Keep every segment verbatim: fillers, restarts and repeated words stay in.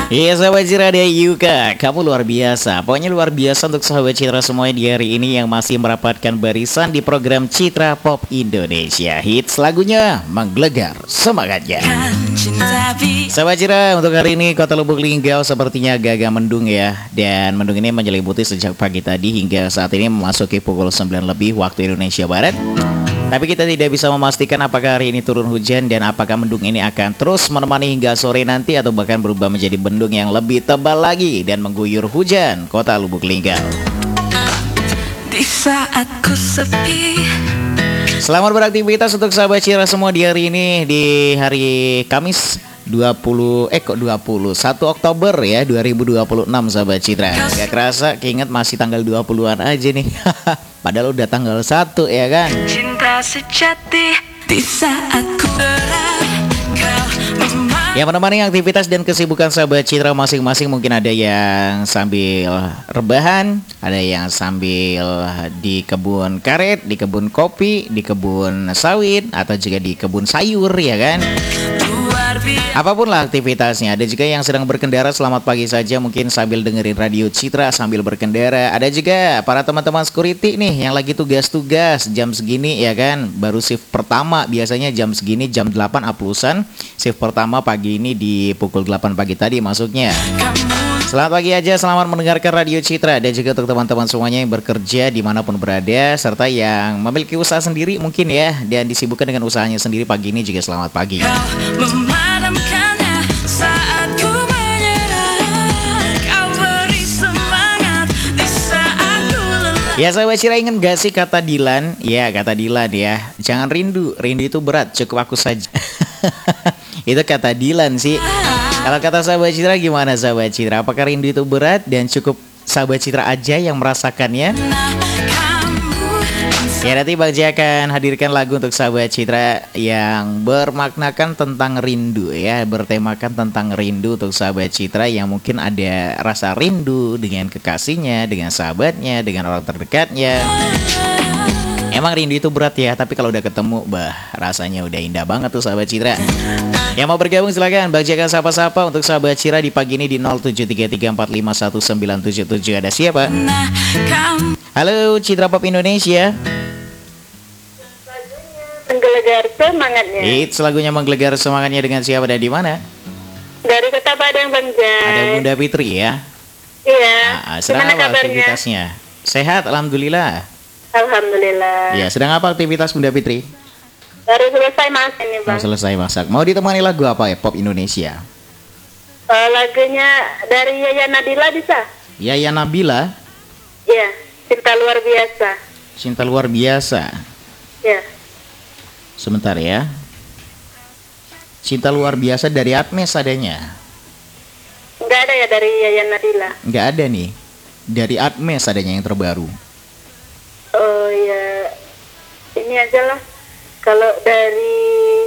Iya sahabat Citra ada Yuka, kamu luar biasa. Pokoknya luar biasa untuk sahabat Citra semuanya di hari ini yang masih merapatkan barisan di program Citra Pop Indonesia. Hits lagunya menggelegar semangatnya. Sahabat Citra, untuk hari ini Kota Lubuk Linggau sepertinya agak-agak mendung ya. Dan mendung ini menyelimuti sejak pagi tadi hingga saat ini memasuki pukul sembilan lebih waktu Indonesia Barat. Tapi kita tidak bisa memastikan apakah hari ini turun hujan dan apakah mendung ini akan terus menemani hingga sore nanti atau bahkan berubah menjadi mendung yang lebih tebal lagi dan mengguyur hujan Kota Lubuk Linggau. Di saat ku sepi. Selamat beraktivitas untuk sahabat Citra semua di hari ini, di hari Kamis dua puluh eh kok dua puluh satu Oktober ya dua ribu dua puluh enam sahabat Citra. Gak kerasa keinget masih tanggal dua puluhan aja nih. Padahal udah tanggal satu ya kan. Cinta sejati di saat ku yang menemani aktivitas dan kesibukan sahabat Citra masing-masing. Mungkin ada yang sambil rebahan, ada yang sambil di kebun karet, di kebun kopi, di kebun sawit, atau juga di kebun sayur ya kan. Apapun lah aktivitasnya. Ada juga yang sedang berkendara, selamat pagi saja, mungkin sambil dengerin radio Citra sambil berkendara. Ada juga para teman-teman security nih yang lagi tugas-tugas jam segini ya kan. Baru shift pertama, biasanya jam segini jam delapan uploadan. Shift pertama pagi ini di pukul delapan pagi tadi masuknya. Selamat pagi aja, selamat mendengarkan radio Citra. Dan juga untuk teman-teman semuanya yang bekerja dimanapun berada, serta yang memiliki usaha sendiri mungkin ya, dan disibukkan dengan usahanya sendiri pagi ini juga selamat pagi. Ya sahabat Citra, ingat gak sih kata Dilan? Ya kata Dilan ya, jangan rindu, rindu itu berat, cukup aku saja. Itu kata Dilan sih. Kalau kata sahabat Citra gimana sahabat Citra? Apakah rindu itu berat dan cukup sahabat Citra aja yang merasakannya? Ya nanti Bang Jaya akan hadirkan lagu untuk sahabat Citra yang bermaknakan tentang rindu ya, bertemakan tentang rindu untuk sahabat Citra yang mungkin ada rasa rindu dengan kekasihnya, dengan sahabatnya, dengan orang terdekatnya. Emang rindu itu berat ya, tapi kalau udah ketemu, bah rasanya udah indah banget tuh sahabat Citra. Yang mau bergabung silakan Bang Jaya sapa-sapa untuk sahabat Citra di pagi ini di nol tujuh tiga tiga empat lima satu sembilan tujuh tujuh. Ada siapa? Halo Citra Pop Indonesia. Menggelegar semangatnya. It's lagunya menggelegar semangatnya dengan siapa dan di mana? Dari Kota Padang Bang Jaya. Ada Bunda Fitri ya. Iya. Nah, sedang apa aktivitasnya? Sehat, alhamdulillah. Alhamdulillah. Ya, sedang apa aktivitas Bunda Fitri? Baru selesai masak ini Bang. Mau selesai masak. Mau ditemani lagu apa ya? Pop Indonesia. Uh, lagunya dari Yaya Nadila bisa? Yaya Nabila. Iya. Cinta luar biasa. Cinta luar biasa. Iya. Sebentar ya. Cinta luar biasa dari Atmes adanya. Enggak ada ya dari Yaya Nadila? Enggak ada nih. Dari Atmes adanya yang terbaru. Oh ya. Ini aja lah. Kalau dari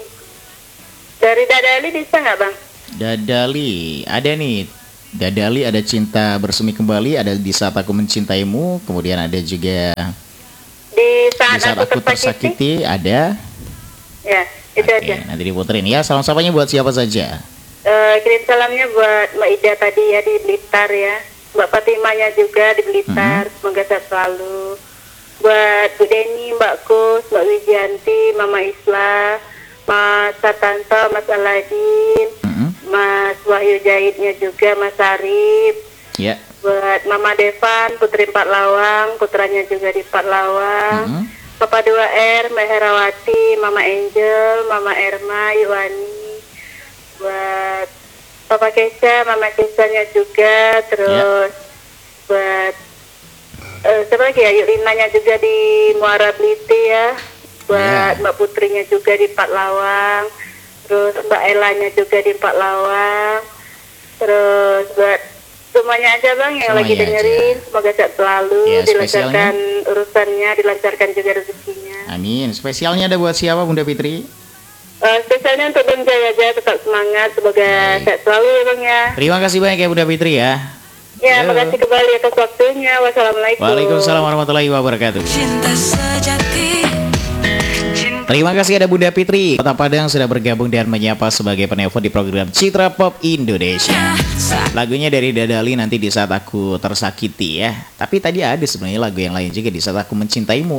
dari Dadali bisa nggak Bang? Dadali ada nih. Dadali ada Cinta Bersemi Kembali, ada Di Saat Aku Mencintaimu, kemudian ada juga Di Saat, Di Saat Aku, aku Tersakiti, ada. Ya, itu Oke, aja. nanti diputerin ya. Salam sapanya buat siapa saja? Uh, kirim salamnya buat Mbak Ida tadi ya di Blitar ya. Mbak Fatimanya juga di Blitar. Mm-hmm. Semoga sehat selalu. Buat Bu Deni, Mbak Kus, Mbak Wijanti, Mama Isla, Mas Satanto, Mas Aladin, mm-hmm. Mas Wahyu Jahidnya juga, Mas Arif. Ya. Yeah. Buat Mama Devan, Putri Empat Lawang, putranya juga di Empat Lawang. Mm-hmm. Papa dua R, Mbak Herawati, Mama Angel, Mama Erma, Iwani. Buat Papa Kesha, Mama Keshanya juga. Terus yeah. buat uh, siapa lagi ya, Yulinanya juga di Muara Bliti ya. Buat yeah. Mbak Putrinya juga di Empat Lawang. Terus Mbak Elanya juga di Empat Lawang. Terus buat semuanya aja Bang yang semuanya lagi dengerin aja. Semoga sehat selalu, ya, dilancarkan urusannya, dilancarkan juga rezekinya. Amin. Spesialnya ada buat siapa Bunda Fitri? Uh, spesialnya untuk Bang Jaya aja, tetap semangat, semoga Baik. sehat selalu ya Bang ya. Terima kasih banyak ya Bunda Fitri ya. Ya, terima kasih kembali atas waktunya. Wassalamualaikum. Waalaikumsalam warahmatullahi wabarakatuh. Cinta sejati, cinta Terima kasih ada Bunda Fitri Kota Padang sudah bergabung dan menyapa sebagai penelpon di program Citra Pop Indonesia. Lagunya dari Dadali nanti di saat aku tersakiti ya. Tapi tadi ada sebenarnya lagu yang lain juga di saat aku mencintaimu.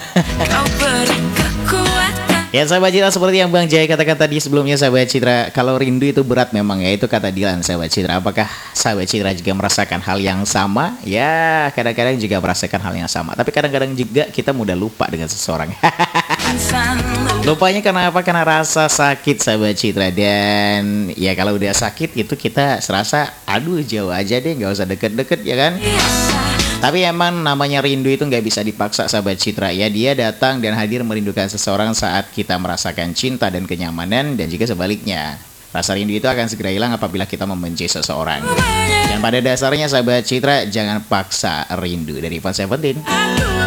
Ya sahabat Citra, seperti yang Bang Jai katakan tadi sebelumnya sahabat Citra, kalau rindu itu berat memang ya, itu kata Dilan sahabat Citra. Apakah sahabat Citra juga merasakan hal yang sama? Ya kadang-kadang juga merasakan hal yang sama, tapi kadang-kadang juga kita mudah lupa dengan seseorang. Lupanya karena apa? Karena rasa sakit sahabat Citra. Dan ya kalau udah sakit itu kita serasa aduh jauh aja deh, gak usah deket-deket ya kan. Tapi emang namanya rindu itu nggak bisa dipaksa sahabat Citra ya. Dia datang dan hadir merindukan seseorang saat kita merasakan cinta dan kenyamanan, dan juga sebaliknya. Rasa rindu itu akan segera hilang apabila kita membenci seseorang. Dan pada dasarnya sahabat Citra, jangan paksa rindu. Dari Ivan Seventeen.